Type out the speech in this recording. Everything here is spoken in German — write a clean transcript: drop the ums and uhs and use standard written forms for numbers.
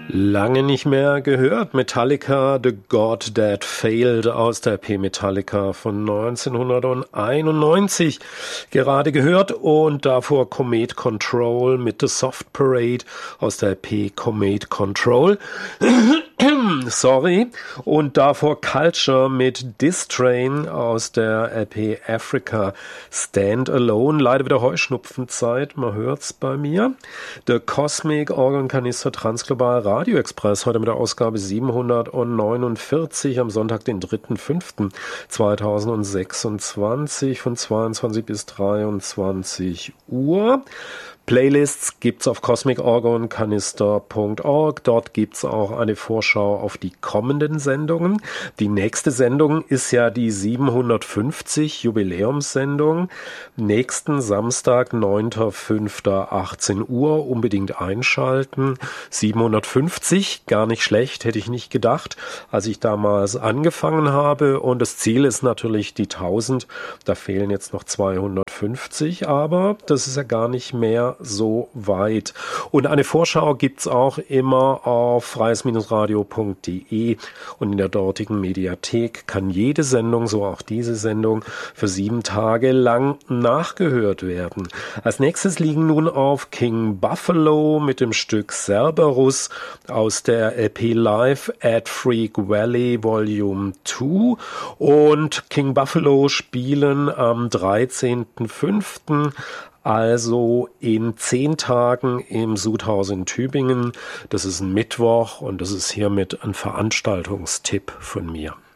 Lange nicht mehr gehört. Metallica, The God That Failed aus der EP Metallica von 1991 gerade gehört und davor Comet Control mit The Soft Parade aus der EP Comet Control. Sorry. Und davor Culture mit Diss Train aus der LP Africa Stand Alone. Leider wieder Heuschnupfenzeit, man hört's bei mir. The Cosmic Organ Canister Transglobal Radio Express, heute mit der Ausgabe 749 am Sonntag, den 3.5.2026 von 22 bis 23 Uhr. Playlists gibt's auf cosmicorgancanister.org. Dort gibt's auch eine Vorschau auf die kommenden Sendungen. Die nächste Sendung ist ja die 750 Jubiläumssendung. Nächsten Samstag, 9.5.18 Uhr. Unbedingt einschalten. 750, gar nicht schlecht, hätte ich nicht gedacht, als ich damals angefangen habe. Und das Ziel ist natürlich die 1000. Da fehlen jetzt noch 250, aber das ist ja gar nicht mehr so weit. Und eine Vorschau gibt's auch immer auf freies-radio.de und in der dortigen Mediathek kann jede Sendung, so auch diese Sendung, für 7 Tage lang nachgehört werden. Als nächstes liegen nun auf King Buffalo mit dem Stück Cerberus aus der LP Live at Freak Valley Volume 2 und King Buffalo spielen am 13.05., also in 10 Tagen im Sudhaus in Tübingen. Das ist ein Mittwoch und das ist hiermit ein Veranstaltungstipp von mir.